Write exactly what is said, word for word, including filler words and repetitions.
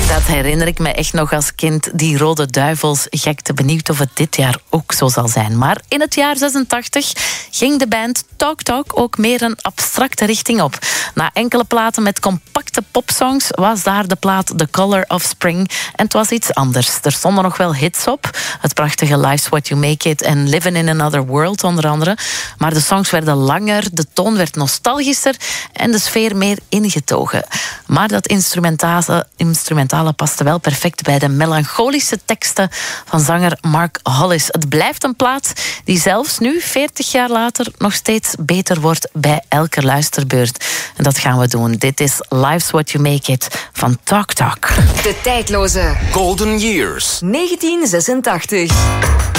Dat herinner ik me echt nog als kind. Die Rode Duivels. Gekte, benieuwd of het dit jaar ook zo zal zijn. Maar in het jaar zesentachtig ging de band Talk Talk ook meer een abstracte richting op. Na enkele platen met compacte popsongs was daar de plaat The Color of Spring. En het was iets anders. Er stonden nog wel hits op. Het prachtige Life's What You Make It en Living in Another World onder andere. Maar de songs werden langer, de toon werd nostalgischer en de sfeer meer ingetogen. Maar dat instrumentale, instrumentale paste wel perfect bij de melancholische teksten van zanger Mark Hollis. Het blijft een plaat die zelfs nu, veertig jaar later, nog steeds beter wordt bij elke luisterbeurt. En dat gaan we doen. Dit is Life's What You Make It van Talk Talk. De tijdloze Golden Years negentien zesentachtig.